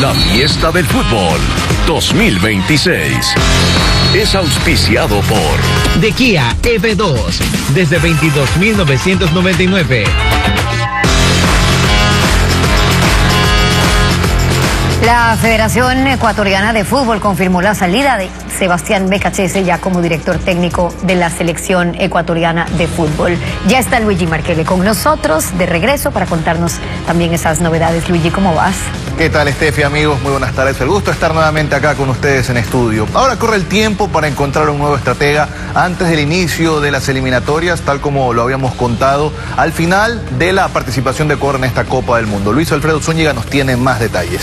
La Fiesta del Fútbol 2026 es auspiciado por de Kia EV2 desde 22.999. La Federación Ecuatoriana de Fútbol confirmó la salida de Sebastián Becachese ya como director técnico de la selección ecuatoriana de fútbol. Ya está Luigi Marquele con nosotros de regreso para contarnos también esas novedades. Luigi, ¿cómo vas? ¿Qué tal, Estefi, amigos? Muy buenas tardes. El gusto de estar nuevamente acá con ustedes en estudio. Ahora corre el tiempo para encontrar un nuevo estratega antes del inicio de las eliminatorias, tal como lo habíamos contado al final de la participación de Ecuador en esta Copa del Mundo. Luis Alfredo Zúñiga nos tiene más detalles.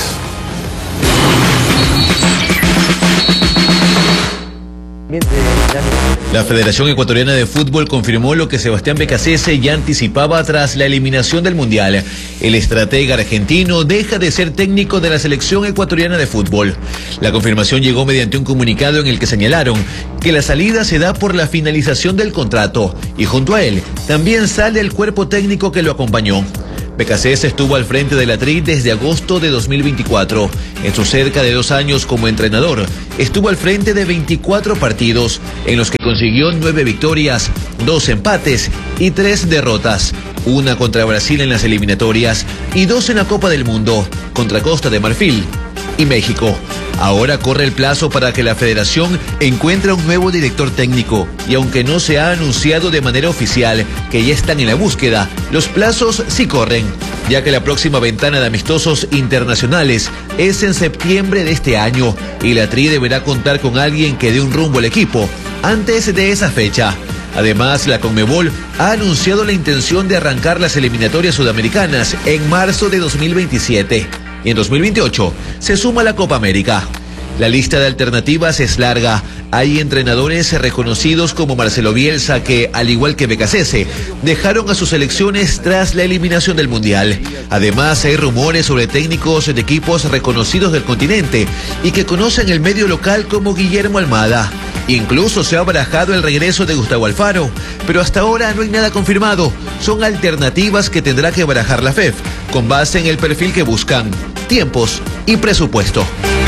La Federación Ecuatoriana de Fútbol confirmó lo que Sebastián Becachese ya anticipaba tras la eliminación del Mundial. El estratega argentino deja de ser técnico de la selección ecuatoriana de fútbol. La confirmación llegó mediante un comunicado en el que señalaron que la salida se da por la finalización del contrato y junto a él también sale el cuerpo técnico que lo acompañó. Becachese estuvo al frente de la TRI desde agosto de 2024. En sus cerca de 2 años como entrenador, estuvo al frente de 24 partidos, en los que consiguió 9 victorias, 2 empates y 3 derrotas. 1 contra Brasil en las eliminatorias y 2 en la Copa del Mundo, contra Costa de Marfil y México. Ahora corre el plazo para que la federación encuentre un nuevo director técnico y aunque no se ha anunciado de manera oficial que ya están en la búsqueda, los plazos sí corren, ya que la próxima ventana de amistosos internacionales es en septiembre de este año y la TRI deberá contar con alguien que dé un rumbo al equipo antes de esa fecha. Además, la Conmebol ha anunciado la intención de arrancar las eliminatorias sudamericanas en marzo de 2027. Y en 2028 se suma la Copa América. La lista de alternativas es larga. Hay entrenadores reconocidos como Marcelo Bielsa que, al igual que Becachese, dejaron a sus selecciones tras la eliminación del Mundial. Además, hay rumores sobre técnicos de equipos reconocidos del continente y que conocen el medio local como Guillermo Almada. Incluso se ha barajado el regreso de Gustavo Alfaro, pero hasta ahora no hay nada confirmado. Son alternativas que tendrá que barajar la FEF, con base en el perfil que buscan, tiempos y presupuesto.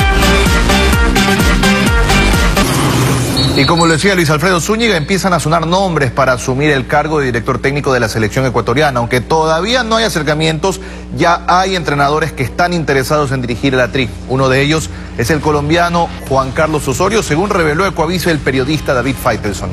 Y como lo decía Luis Alfredo Zúñiga, empiezan a sonar nombres para asumir el cargo de director técnico de la selección ecuatoriana. Aunque todavía no hay acercamientos, ya hay entrenadores que están interesados en dirigir a la TRI. Uno de ellos es el colombiano Juan Carlos Osorio, según reveló Ecuavisa el periodista David Faitelson.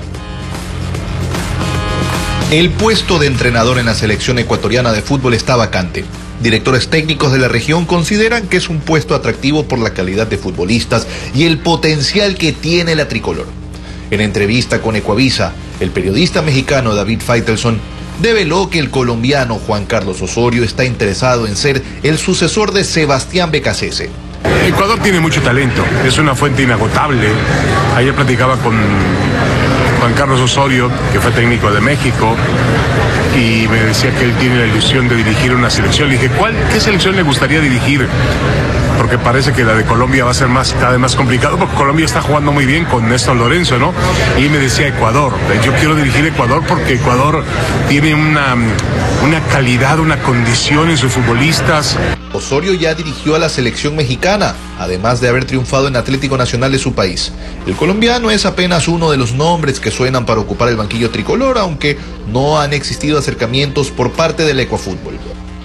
El puesto de entrenador en la selección ecuatoriana de fútbol está vacante. Directores técnicos de la región consideran que es un puesto atractivo por la calidad de futbolistas y el potencial que tiene la tricolor. En entrevista con Ecuavisa, el periodista mexicano David Faitelson develó que el colombiano Juan Carlos Osorio está interesado en ser el sucesor de Sebastián Becachese. Ecuador tiene mucho talento, es una fuente inagotable. Ayer platicaba con Juan Carlos Osorio, que fue técnico de México, y me decía que él tiene la ilusión de dirigir una selección. Le dije, ¿qué selección le gustaría dirigir? Porque parece que la de Colombia va a ser cada vez más complicado, porque Colombia está jugando muy bien con Néstor Lorenzo, ¿no? Y me decía Ecuador, yo quiero dirigir Ecuador porque Ecuador tiene una calidad, una condición en sus futbolistas. Osorio ya dirigió a la selección mexicana, además de haber triunfado en Atlético Nacional de su país. El colombiano es apenas uno de los nombres que suenan para ocupar el banquillo tricolor, aunque no han existido acercamientos por parte del Ecuafútbol.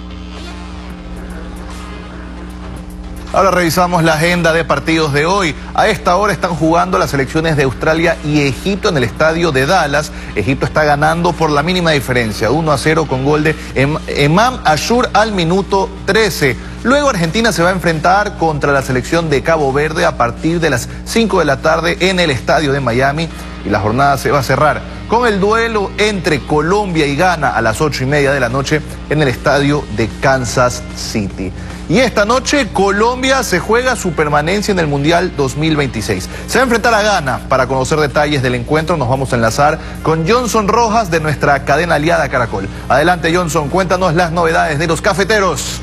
Ahora revisamos la agenda de partidos de hoy. A esta hora están jugando las selecciones de Australia y Egipto en el estadio de Dallas. Egipto está ganando por la mínima diferencia, 1-0 con gol de Emam Ashur al minuto 13. Luego Argentina se va a enfrentar contra la selección de Cabo Verde a partir de las 5 de la tarde en el estadio de Miami. Y la jornada se va a cerrar con el duelo entre Colombia y Ghana a las 8:30 de la noche en el estadio de Kansas City. Y esta noche Colombia se juega su permanencia en el Mundial 2026. Se va a enfrentar a Ghana. Para conocer detalles del encuentro nos vamos a enlazar con Johnson Rojas de nuestra cadena aliada Caracol. Adelante, Johnson, cuéntanos las novedades de los cafeteros.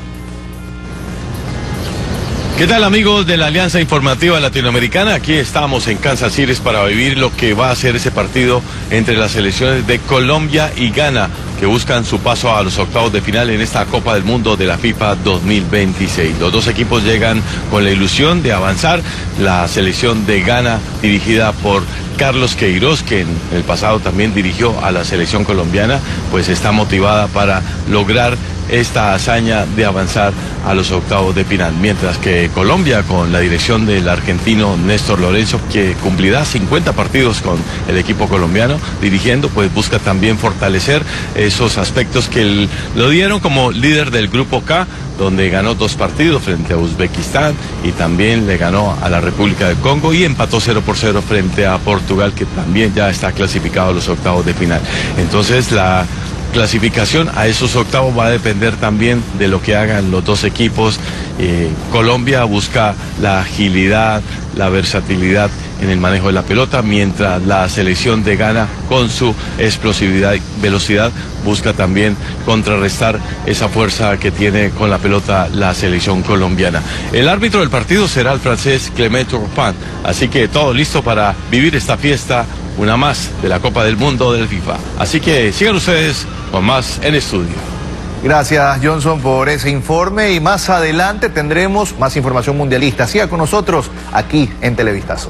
¿Qué tal, amigos de la Alianza Informativa Latinoamericana? Aquí estamos en Kansas City para vivir lo que va a ser ese partido entre las selecciones de Colombia y Ghana. que buscan su paso a los octavos de final en esta Copa del Mundo de la FIFA 2026. Los dos equipos llegan con la ilusión de avanzar. La selección de Ghana, dirigida por Carlos Queiroz, que en el pasado también dirigió a la selección colombiana, pues está motivada para lograr esta hazaña de avanzar a los octavos de final, mientras que Colombia, con la dirección del argentino Néstor Lorenzo, que cumplirá 50 partidos con el equipo colombiano dirigiendo, pues busca también fortalecer esos aspectos que lo dieron como líder del grupo K, donde ganó 2 partidos frente a Uzbekistán y también le ganó a la República del Congo y empató 0-0 frente a Portugal, que también ya está clasificado a los octavos de final. Entonces la clasificación a esos octavos va a depender también de lo que hagan los dos equipos. Colombia busca la agilidad, la versatilidad en el manejo de la pelota, mientras la selección de Ghana, con su explosividad y velocidad, busca también contrarrestar esa fuerza que tiene con la pelota la selección colombiana. El árbitro del partido será el francés Clement Turpin, así que todo listo para vivir esta fiesta, una más de la Copa del Mundo del FIFA. Así que sigan ustedes con más en estudio. Gracias, Johnson, por ese informe, y más adelante tendremos más información mundialista. Siga con nosotros aquí en Televistazo.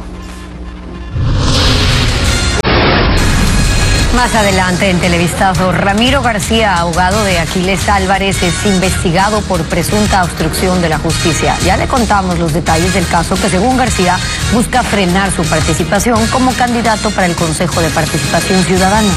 Más adelante en Televistazo, Ramiro García, abogado de Aquiles Álvarez, es investigado por presunta obstrucción de la justicia. Ya le contamos los detalles del caso, que según García busca frenar su participación como candidato para el Consejo de Participación Ciudadana.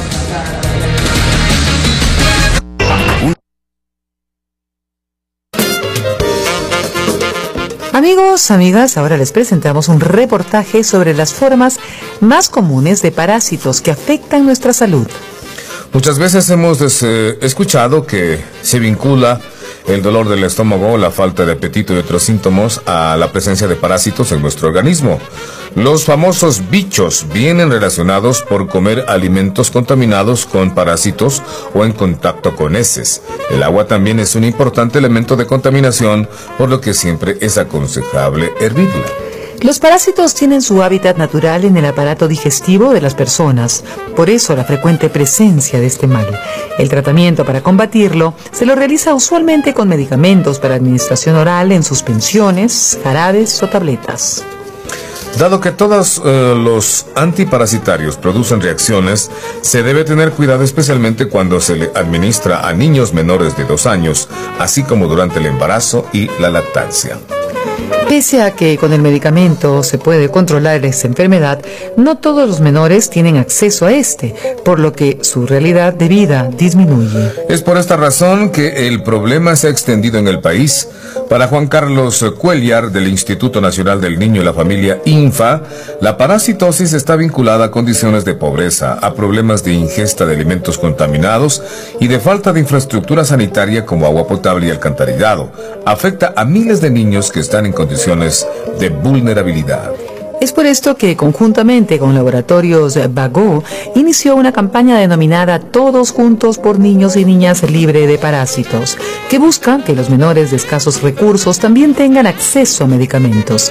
Amigos, amigas, ahora les presentamos un reportaje sobre las formas más comunes de parásitos que afectan nuestra salud. Muchas veces hemos escuchado que se vincula el dolor del estómago, la falta de apetito y otros síntomas a la presencia de parásitos en nuestro organismo. Los famosos bichos vienen relacionados por comer alimentos contaminados con parásitos o en contacto con heces. El agua también es un importante elemento de contaminación, por lo que siempre es aconsejable hervirla. Los parásitos tienen su hábitat natural en el aparato digestivo de las personas, por eso la frecuente presencia de este mal. El tratamiento para combatirlo se lo realiza usualmente con medicamentos para administración oral en suspensiones, jarabes o tabletas. Dado que todos los antiparasitarios producen reacciones, se debe tener cuidado especialmente cuando se le administra a niños menores de 2 años, así como durante el embarazo y la lactancia. Pese a que con el medicamento se puede controlar esta enfermedad, no todos los menores tienen acceso a este, por lo que su realidad de vida disminuye. Es por esta razón que el problema se ha extendido en el país. Para Juan Carlos Cuellar, del Instituto Nacional del Niño y la Familia INFA, la parasitosis está vinculada a condiciones de pobreza, a problemas de ingesta de alimentos contaminados y de falta de infraestructura sanitaria como agua potable y alcantarillado. Afecta a miles de niños que están en condiciones de vulnerabilidad. Es por esto que, conjuntamente con Laboratorios Bagó, inició una campaña denominada Todos Juntos por Niños y Niñas Libre de Parásitos, que busca que los menores de escasos recursos también tengan acceso a medicamentos.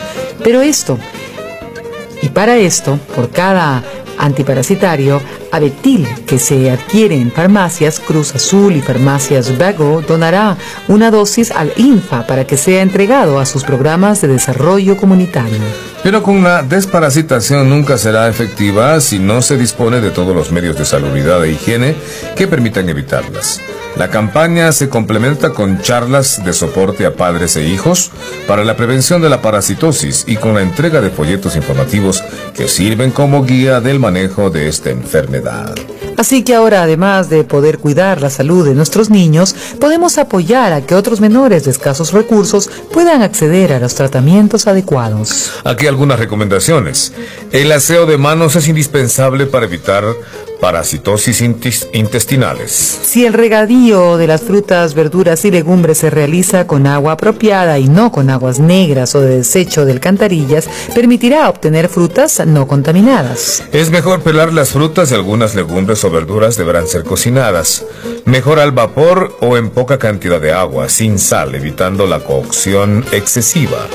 Para esto, por cada antiparasitario Abetil que se adquiere en farmacias Cruz Azul y farmacias Bagó, donará una dosis al INFA para que sea entregado a sus programas de desarrollo comunitario. Pero con la desparasitación nunca será efectiva si no se dispone de todos los medios de salubridad e higiene que permitan evitarlas. La campaña se complementa con charlas de soporte a padres e hijos para la prevención de la parasitosis y con la entrega de folletos informativos que sirven como guía del manejo de esta enfermedad. Así que ahora, además de poder cuidar la salud de nuestros niños, podemos apoyar a que otros menores de escasos recursos puedan acceder a los tratamientos adecuados. Aquí algunas recomendaciones. El aseo de manos es indispensable para evitar parasitosis intestinales. Si el regadío de las frutas, verduras y legumbres se realiza con agua apropiada y no con aguas negras o de desecho de alcantarillas, permitirá obtener frutas no contaminadas. Es mejor pelar las frutas y algunas legumbres o verduras deberán ser cocinadas. Mejor al vapor o en poca cantidad de agua, sin sal, evitando la cocción excesiva.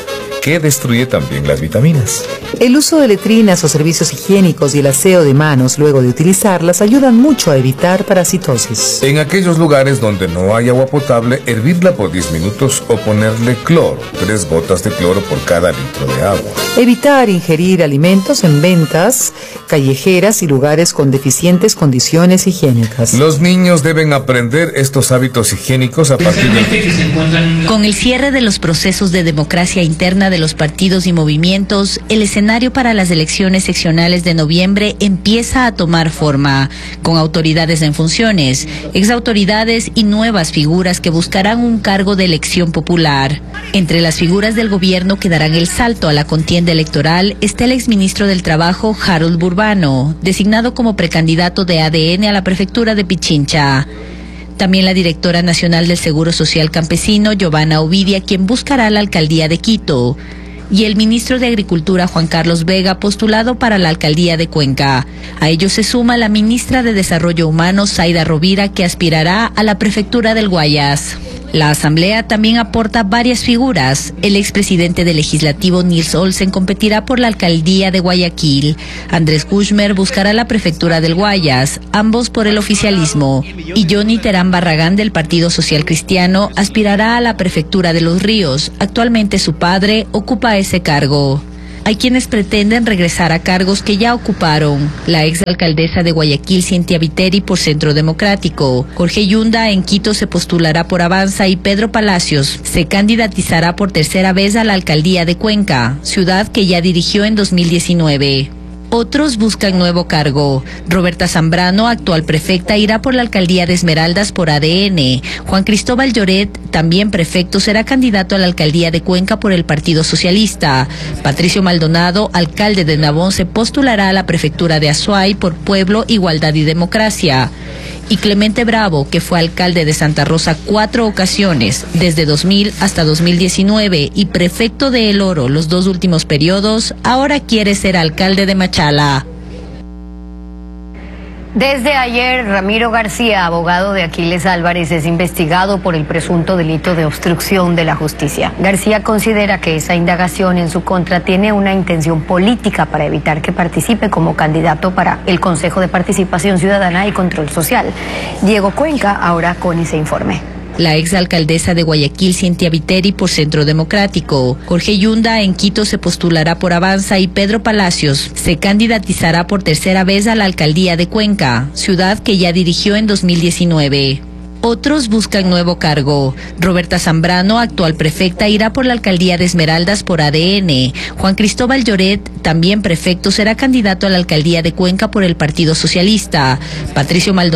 que destruye también las vitaminas. El uso de letrinas o servicios higiénicos y el aseo de manos luego de utilizarlas ayudan mucho a evitar parasitosis. En aquellos lugares donde no hay agua potable, hervirla por 10 minutos o ponerle cloro, 3 gotas de cloro por cada litro de agua. Evitar ingerir alimentos en ventas callejeras y lugares con deficientes condiciones higiénicas. Los niños deben aprender estos hábitos higiénicos a partir de... Con el cierre de los procesos de democracia interna de los partidos y movimientos, el escenario para las elecciones seccionales de noviembre empieza a tomar forma, con autoridades en funciones, exautoridades y nuevas figuras que buscarán un cargo de elección popular. Entre las figuras del gobierno que darán el salto a la contienda electoral está el exministro del Trabajo, Harold Burbano, designado como precandidato de ADN a la prefectura de Pichincha. También la directora nacional del Seguro Social Campesino, Giovanna Ovidia, quien buscará la alcaldía de Quito. Y el ministro de Agricultura, Juan Carlos Vega, postulado para la alcaldía de Cuenca. A ello se suma la ministra de Desarrollo Humano, Zaida Rovira, que aspirará a la prefectura del Guayas. La asamblea también aporta varias figuras. El expresidente del legislativo, Nils Olsen, competirá por la alcaldía de Guayaquil. Andrés Kushmer buscará la prefectura del Guayas, ambos por el oficialismo. Y Johnny Terán Barragán, del Partido Social Cristiano, aspirará a la prefectura de Los Ríos. Actualmente su padre ocupa ese cargo. Hay quienes pretenden regresar a cargos que ya ocuparon. La exalcaldesa de Guayaquil, Cintia Viteri, por Centro Democrático. Jorge Yunda en Quito se postulará por Avanza y Pedro Palacios se candidatizará por tercera vez a la alcaldía de Cuenca, ciudad que ya dirigió en 2019. Otros buscan nuevo cargo. Roberta Zambrano, actual prefecta, irá por la alcaldía de Esmeraldas por ADN. Juan Cristóbal Lloret, también prefecto, será candidato a la alcaldía de Cuenca por el Partido Socialista. Patricio Maldonado, alcalde de Nabón, se postulará a la prefectura de Azuay por Pueblo, Igualdad y Democracia. Y Clemente Bravo, que fue alcalde de Santa Rosa 4 ocasiones, desde 2000 hasta 2019, y prefecto de El Oro los 2 últimos periodos, ahora quiere ser alcalde de Machala. Desde ayer, Ramiro García, abogado de Aquiles Álvarez, es investigado por el presunto delito de obstrucción de la justicia. García considera que esa indagación en su contra tiene una intención política para evitar que participe como candidato para el Consejo de Participación Ciudadana y Control Social. Diego Cuenca, ahora con ese informe. La exalcaldesa de Guayaquil, Cintia Viteri, por Centro Democrático. Jorge Yunda en Quito se postulará por Avanza y Pedro Palacios se candidatizará por tercera vez a la alcaldía de Cuenca, ciudad que ya dirigió en 2019. Otros buscan nuevo cargo. Roberta Zambrano, actual prefecta, irá por la alcaldía de Esmeraldas por ADN. Juan Cristóbal Lloret, también prefecto, será candidato a la alcaldía de Cuenca por el Partido Socialista. Patricio Maldonado